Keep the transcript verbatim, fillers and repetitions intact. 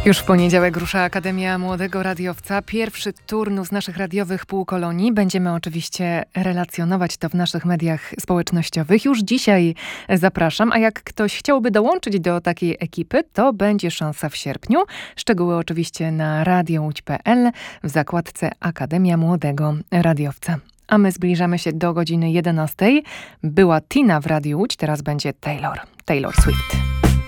Już w poniedziałek rusza Akademia Młodego Radiowca. Pierwszy turnus naszych radiowych półkolonii. Będziemy oczywiście relacjonować to w naszych mediach społecznościowych. Już dzisiaj zapraszam, a jak ktoś chciałby dołączyć do takiej ekipy, to będzie szansa w sierpniu. Szczegóły oczywiście na radio łódź kropka pe el w zakładce Akademia Młodego Radiowca. A my zbliżamy się do godziny jedenastej. Była Tina w Radiu Łódź, teraz będzie Taylor. Taylor Swift.